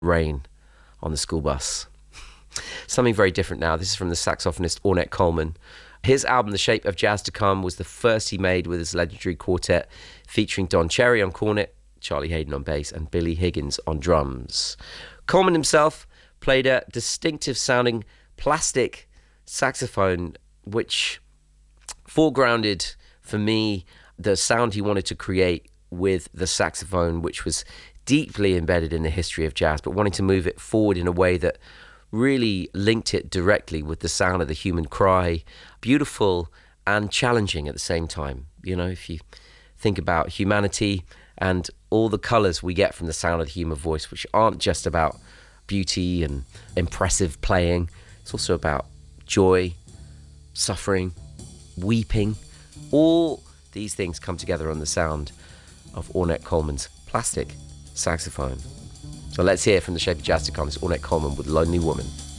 Rain on the school bus. Something very different now. This is from the saxophonist Ornette Coleman. His album, The Shape of Jazz to Come, was the first he made with his legendary quartet featuring Don Cherry on cornet, Charlie Haydn on bass, and Billy Higgins on drums. Coleman himself played a distinctive sounding plastic saxophone, which foregrounded for me the sound he wanted to create with the saxophone, which was deeply embedded in the history of jazz, but wanting to move it forward in a way that really linked it directly with the sound of the human cry. Beautiful and challenging at the same time. You know, if you think about humanity and all the colors we get from the sound of the human voice, which aren't just about beauty and impressive playing, it's also about joy, suffering, weeping. All these things come together on the sound of Ornette Coleman's plastic saxophone. So let's hear from The Shape of Jazz to Come. It's Ornette Coleman with Lonely Woman.